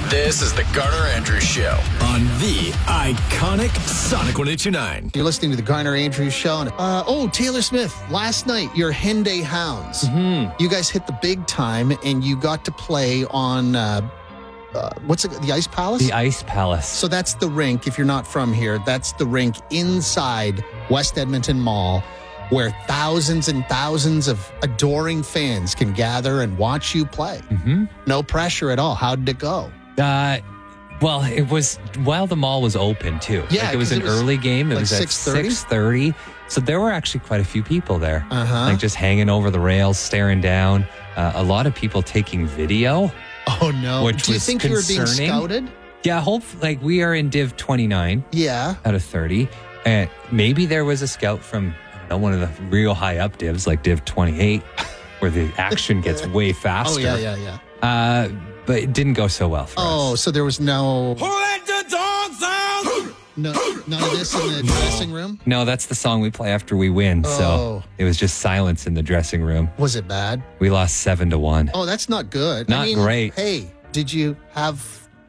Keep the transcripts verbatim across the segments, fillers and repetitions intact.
This is the Garner Andrews Show on the iconic Sonic one oh two nine. You're listening to the Garner Andrews Show. Uh, oh, Taylor Smith, last night, your Henday Hounds. Mm-hmm. You guys hit the big time, and you got to play on, uh, uh, what's it, the Ice Palace? The Ice Palace. So that's the rink, if you're not from here, that's the rink inside West Edmonton Mall, where thousands and thousands of adoring fans can gather and watch you play. Mm-hmm. No pressure at all. How did it go? Uh, well, it was while the mall was open, too. Yeah, like it was an it was early game. It like was at six thirty? six thirty. So there were actually quite a few people there. Uh-huh. Like just hanging over the rails, staring down. Uh, a lot of people taking video. Oh, no. Which Do you was think you were being concerning. scouted? Yeah, hope like we are in Div twenty-nine Yeah. out of thirty. And maybe there was a scout from I don't know, one of the real high up divs, like Div twenty-eight, where the action gets way faster. Oh, yeah, yeah, yeah. Uh, but it didn't go so well for Oh, us. so there was no Who let the dogs out? no none of this in the dressing room? No, that's the song we play after we win. Oh. So it was just silence in the dressing room. Was it bad? We lost seven to one. Oh, that's not good. Not I mean, great. Hey, did you have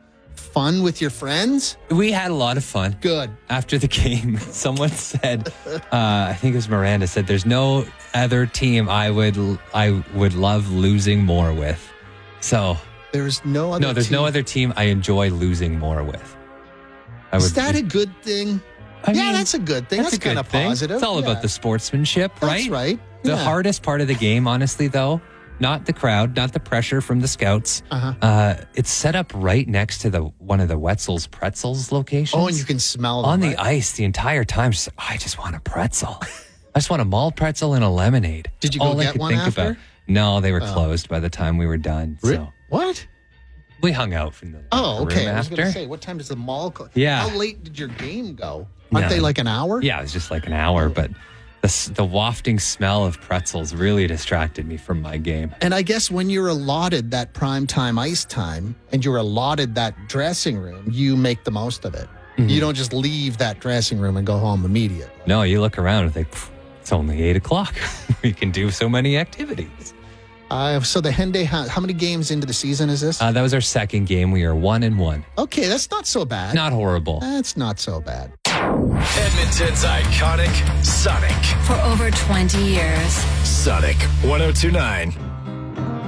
fun with your friends? We had a lot of fun. Good. After the game, someone said, uh, I think it was Miranda said, "There's no other team I would I would love losing more with." So There's no other no, there's team. no other team I enjoy losing more with. I Is would- that a good thing? I yeah, mean, that's a good thing. That's, a good kind of thing. positive. It's all Yeah. about the sportsmanship, That's right? right. The Yeah. hardest part of the game, honestly, though, not the crowd, not the pressure from the scouts. Uh-huh. Uh, it's set up right next to the one of the Wetzel's Pretzels locations. Oh, and you can smell them, on the right? ice the entire time. Just, I just want a pretzel. I just want a malt pretzel and a lemonade. Did you go All I get could one think after? about. No, they were Oh. closed by the time we were done. Re- So What? we hung out from the Oh, room okay. I was after. going to say, what time does the mall close? Yeah. How late did your game go? Aren't No. they like an hour? Yeah, it was just like an hour, but the s- the wafting smell of pretzels really distracted me from my game. And I guess when you're allotted that prime time ice time and you're allotted that dressing room, you make the most of it. Mm-hmm. You don't just leave that dressing room and go home immediately. No, you look around and think, "Pff, it's only eight o'clock. We can do so many activities." Uh, so the Henday, how, how many games into the season is this? Uh, that was our second game. We are one and one. Okay, that's not so bad. Not horrible. That's not so bad. Edmonton's iconic Sonic. For over twenty years. Sonic one oh two nine.